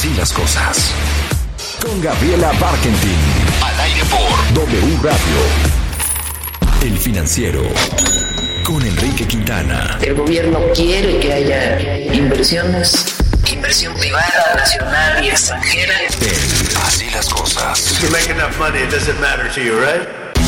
Así las cosas. Con Gabriela Barkentin. Al aire por W Radio. El Financiero. Con Enrique Quintana. El gobierno quiere que haya inversiones, inversión privada, nacional y extranjera. Así las cosas. If you make enough money, it doesn't matter to you, right?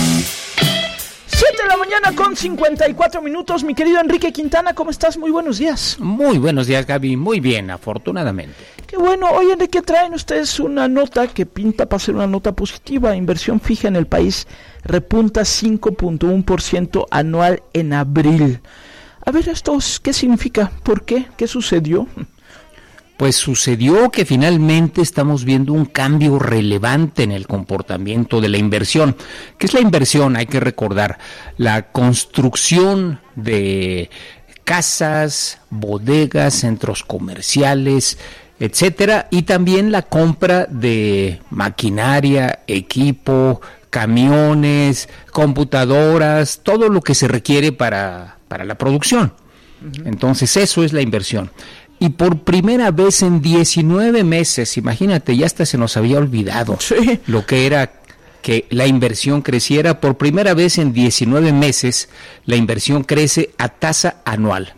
7 de la mañana con 54 minutos. Mi querido Enrique Quintana, ¿cómo estás? Muy buenos días. Muy buenos días, Gaby. Muy bien, afortunadamente. Qué bueno. Oye, Enrique, traen ustedes una nota que pinta para ser una nota positiva. Inversión fija en el país repunta 5.1% anual en abril. A ver, ¿esto qué significa? ¿Por qué? ¿Qué sucedió? Pues sucedió que finalmente estamos viendo un cambio relevante en el comportamiento de la inversión. ¿Qué es la inversión? Hay que recordar la construcción de casas, bodegas, centros comerciales, etcétera, y también la compra de maquinaria, equipo, camiones, computadoras, todo lo que se requiere para la producción. Entonces, eso es la inversión. Y por primera vez en 19 meses, imagínate, ya hasta se nos había olvidado lo que era que la inversión creciera. Por primera vez en 19 meses, la inversión crece a tasa anual,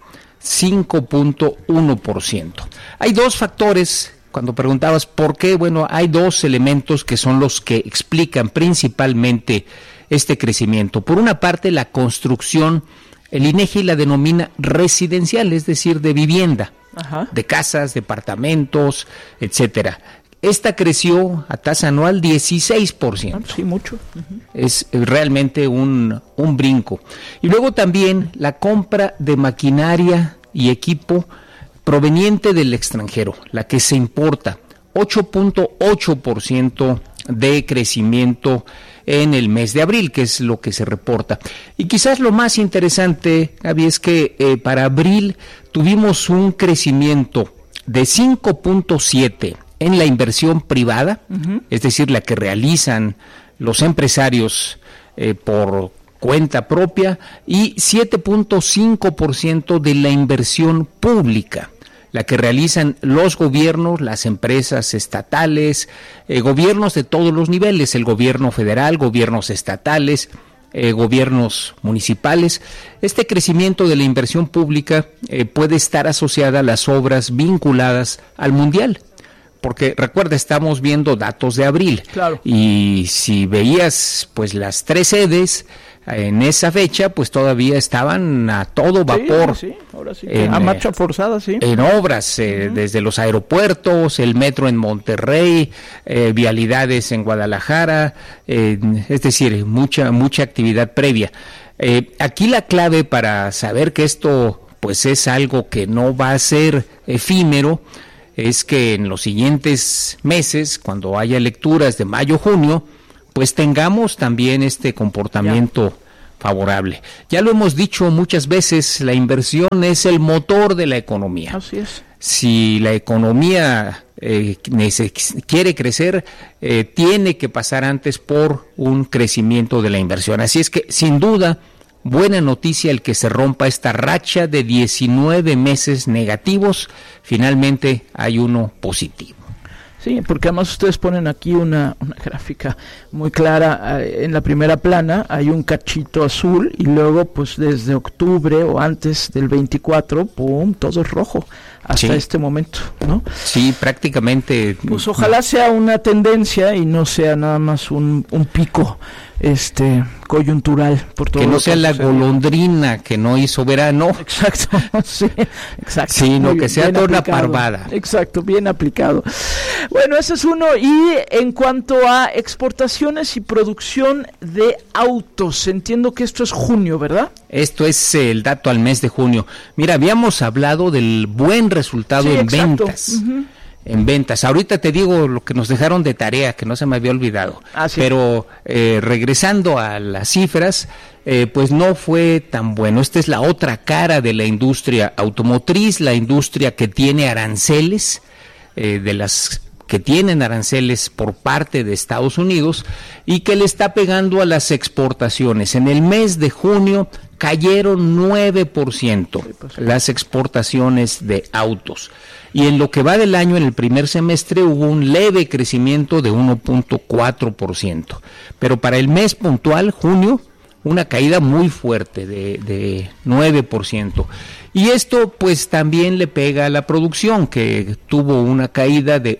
5.1%. Hay dos factores, cuando preguntabas por qué, bueno, hay dos elementos que son los que explican principalmente este crecimiento. Por una parte, la construcción, el INEGI la denomina residencial, es decir, de vivienda. Ajá. De casas, departamentos, etcétera. Esta creció a tasa anual 16%. Sí, mucho. Es realmente un brinco. Y luego también la compra de maquinaria y equipo proveniente del extranjero, la que se importa, 8.8% de crecimiento en el mes de abril, que es lo que se reporta. Y quizás lo más interesante, Gaby, es que para abril tuvimos un crecimiento de 5.7% en la inversión privada, es decir, la que realizan los empresarios por cuenta propia, y 7.5% de la inversión pública, la que realizan los gobiernos, las empresas estatales, gobiernos de todos los niveles, el gobierno federal, gobiernos estatales, gobiernos municipales. Este crecimiento de la inversión pública puede estar asociada a las obras vinculadas al Mundial, porque recuerda, estamos viendo datos de abril, claro. Y si veías pues las 3 sedes en esa fecha, pues todavía estaban a todo vapor. Sí, ahora sí. A marcha forzada, sí. En obras, desde los aeropuertos, el metro en Monterrey, vialidades en Guadalajara, es decir, mucha actividad previa. Aquí la clave para saber que esto pues es algo que no va a ser efímero, es que en los siguientes meses, cuando haya lecturas de mayo, junio, pues tengamos también este comportamiento favorable. Ya lo hemos dicho muchas veces, la inversión es el motor de la economía. Así es. Si la economía quiere crecer, tiene que pasar antes por un crecimiento de la inversión. Así es que, sin duda, buena noticia el que se rompa esta racha de 19 meses negativos. Finalmente hay uno positivo. Sí, porque además ustedes ponen aquí una gráfica muy clara. En la primera plana hay un cachito azul y luego pues desde octubre o antes del 24, ¡pum!, todo es rojo hasta este momento, ¿no? Sí, prácticamente. Pues ojalá sea una tendencia y no sea nada más un pico coyuntural por todo que no sea la golondrina que no hizo verano. Exacto, sí, exacto. Sino que sea toda una parvada. Exacto, bien aplicado. Bueno, ese es uno. Y en cuanto a exportaciones y producción de autos, entiendo que esto es junio, ¿verdad? Esto es el dato al mes de junio. Mira, habíamos hablado del buen resultado en ventas. En ventas. Ahorita te digo lo que nos dejaron de tarea, que no se me había olvidado. Sí. Pero regresando a las cifras, pues no fue tan bueno. Esta es la otra cara de la industria automotriz, la industria que tiene aranceles, de las que tienen aranceles por parte de Estados Unidos y que le está pegando a las exportaciones. En el mes de junio cayeron 9% las exportaciones de autos. Y en lo que va del año, en el primer semestre, hubo un leve crecimiento de 1.4%. Pero para el mes puntual, junio, una caída muy fuerte de 9%. Y esto pues también le pega a la producción, que tuvo una caída de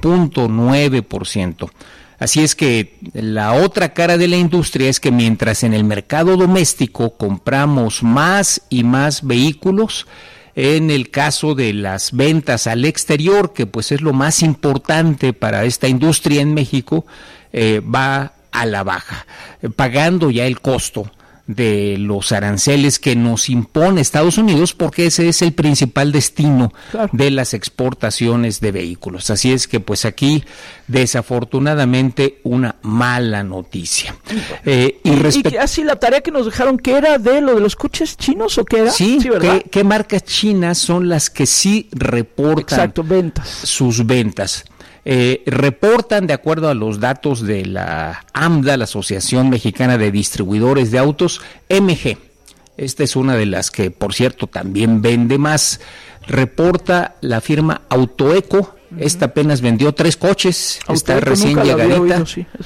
1.9%. Así es que la otra cara de la industria es que mientras en el mercado doméstico compramos más y más vehículos, en el caso de las ventas al exterior, que pues es lo más importante para esta industria en México, va a la baja, pagando ya el costo de los aranceles que nos impone Estados Unidos, porque ese es el principal destino de las exportaciones de vehículos. Así es que pues aquí desafortunadamente una mala noticia. Y así la tarea que nos dejaron, ¿qué era de lo de los coches chinos o qué era? Sí, ¿verdad? ¿Qué marcas chinas son las que sí reportan sus ventas? Reportan, de acuerdo a los datos de la AMDA, la Asociación Mexicana de Distribuidores de Autos, MG. Esta es una de las que, por cierto, también vende más. Reporta la firma Autoeco. Esta apenas vendió 3 coches. Autoeco, está recién llegadita.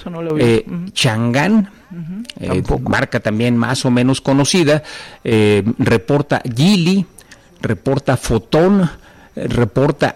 Chang'an, marca también más o menos conocida. Reporta Geely, reporta Foton, reporta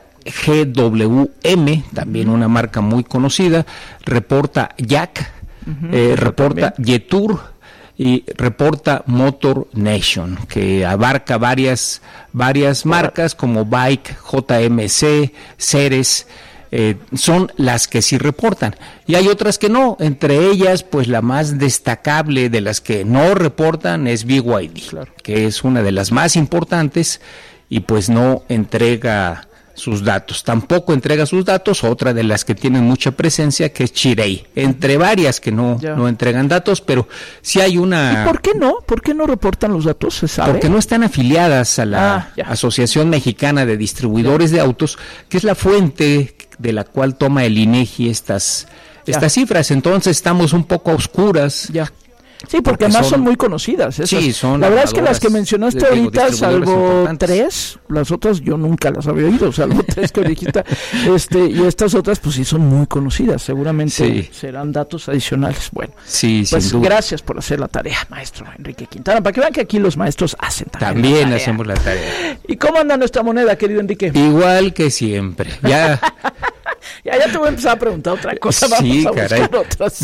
GWM, también una marca muy conocida, reporta Jack, reporta Jetour y reporta Motor Nation, que abarca varias marcas como Bike, JMC, Ceres. Son las que sí reportan, y hay otras que no. Entre ellas, pues la más destacable de las que no reportan es BYD, que es una de las más importantes y pues no entrega sus datos. Tampoco entrega sus datos otra de las que tienen mucha presencia, que es Chery, entre varias que no entregan datos, pero sí hay una... ¿Y por qué no? ¿Por qué no reportan los datos? ¿Se sabe? Porque no están afiliadas a la Asociación Mexicana de Distribuidores de Autos, que es la fuente de la cual toma el INEGI estas cifras. Entonces estamos un poco a oscuras. Sí, porque además son muy conocidas esas. Sí, son. La verdad es que las que mencionaste ahorita, salvo 3, las otras yo nunca las había oído, salvo 3 que dijiste, y estas otras pues sí son muy conocidas, seguramente serán datos adicionales. Bueno, pues gracias por hacer la tarea, maestro Enrique Quintana, para que vean que aquí los maestros hacen también hacemos la tarea. ¿Y cómo anda nuestra moneda, querido Enrique? Igual que siempre, ya te voy a empezar a preguntar otra cosa. Sí, vamos a buscar otras.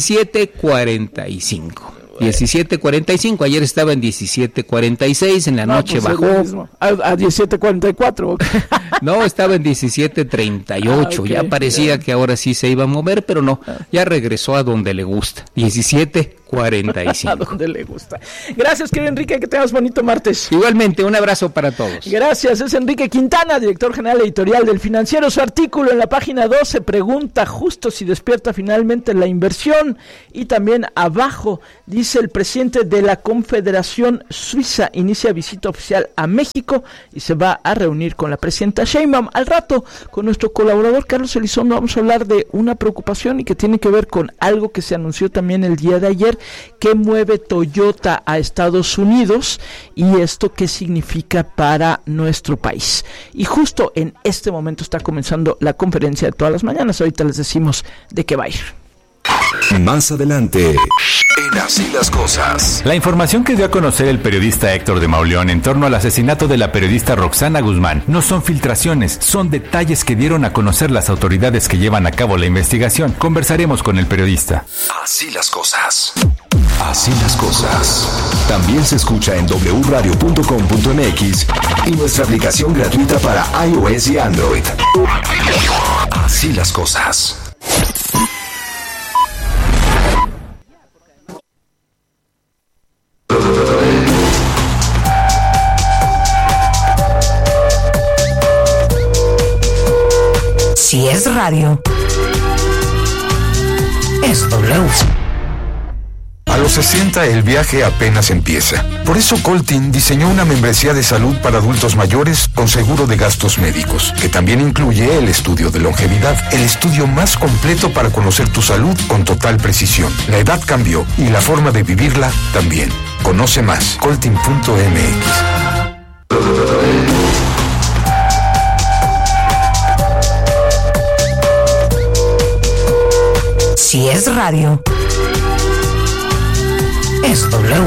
17.45. 17.45, ayer estaba en 17.46, en la noche bajó a 17.44. No, estaba en 17.38, ya parecía que ahora sí se iba a mover, pero no, ya regresó a donde le gusta, 17.45. A donde le gusta. Gracias, querido Enrique, que tengas bonito martes. Igualmente, un abrazo para todos. Gracias, es Enrique Quintana, director general editorial del Financiero. Su artículo en la página 2 se pregunta justo si despierta finalmente la inversión, y también abajo dice: el presidente de la Confederación Suiza inicia visita oficial a México y se va a reunir con la presidenta Sheinbaum. Al rato, con nuestro colaborador Carlos Elizondo, vamos a hablar de una preocupación y que tiene que ver con algo que se anunció también el día de ayer, que mueve Toyota a Estados Unidos, y esto qué significa para nuestro país. Y justo en este momento está comenzando la conferencia de todas las mañanas. Ahorita les decimos de qué va a ir. Más adelante, en Así las Cosas. La información que dio a conocer el periodista Héctor de Mauleón en torno al asesinato de la periodista Roxana Guzmán no son filtraciones, son detalles que dieron a conocer las autoridades que llevan a cabo la investigación. Conversaremos con el periodista. Así las Cosas. Así las Cosas. También se escucha en wradio.com.mx y nuestra aplicación gratuita para iOS y Android. Así las Cosas. Si es radio, es W. A los 60 el viaje apenas empieza. Por eso Coltin diseñó una membresía de salud para adultos mayores con seguro de gastos médicos, que también incluye el estudio de longevidad, el estudio más completo para conocer tu salud con total precisión. La edad cambió y la forma de vivirla también. Conoce más, coltin.mx. Si es radio, es W.